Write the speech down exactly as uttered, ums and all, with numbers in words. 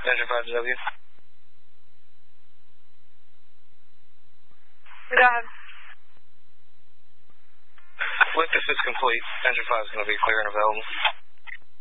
Engine five to W. Go ahead. Lift is complete. Engine five is going to be clear and available.